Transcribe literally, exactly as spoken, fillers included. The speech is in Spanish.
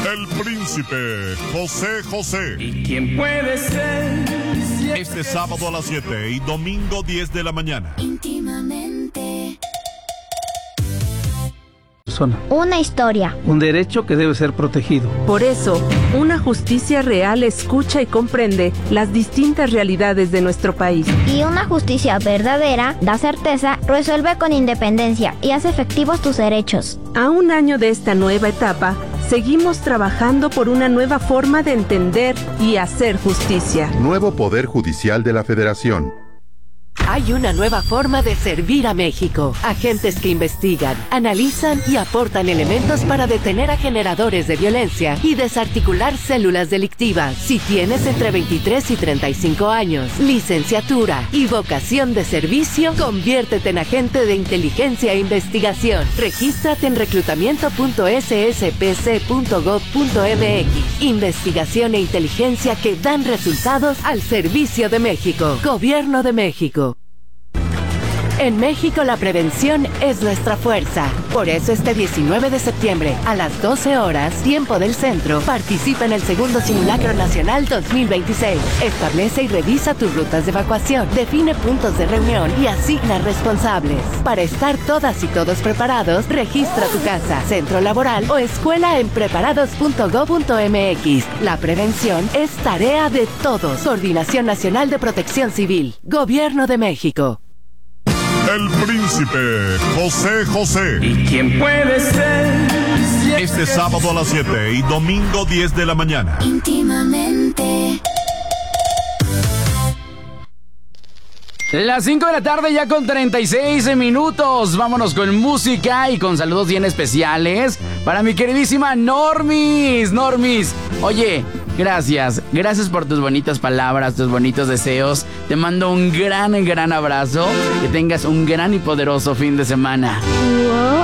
El príncipe José José. ¿Y quién puede ser? Si Este sábado a las siete y domingo diez de la mañana. Íntimamente. Una historia. Un derecho que debe ser protegido. Por eso, una justicia real escucha y comprende las distintas realidades de nuestro país. Y una justicia verdadera da certeza, resuelve con independencia y hace efectivos tus derechos. A un año de esta nueva etapa, seguimos trabajando por una nueva forma de entender y hacer justicia. Nuevo Poder Judicial de la Federación. Hay una nueva forma de servir a México. Agentes que investigan, analizan y aportan elementos para detener a generadores de violencia y desarticular células delictivas. Si tienes entre veintitrés y treinta y cinco años, licenciatura y vocación de servicio, conviértete en agente de inteligencia e investigación. Regístrate en reclutamiento punto s s p c punto gov punto m x. Investigación e inteligencia que dan resultados al servicio de México. Gobierno de México. En México la prevención es nuestra fuerza. Por eso este diecinueve de septiembre, a las doce horas, tiempo del centro, participa en el segundo Simulacro Nacional dos mil veintiséis. Establece y revisa tus rutas de evacuación, define puntos de reunión y asigna responsables. Para estar todas y todos preparados, registra tu casa, centro laboral o escuela en preparados punto gov punto m x. La prevención es tarea de todos. Coordinación Nacional de Protección Civil. Gobierno de México. El príncipe José José. ¿Y quién puede ser? Si Este sábado a las siete y domingo diez de la mañana. Íntimamente. Las cinco de la tarde ya con treinta y seis minutos. Vámonos con música y con saludos bien especiales para mi queridísima Normis. Normis, oye, gracias. Gracias por tus bonitas palabras, tus bonitos deseos. Te mando un gran, gran abrazo. Que tengas un gran y poderoso fin de semana. Wow.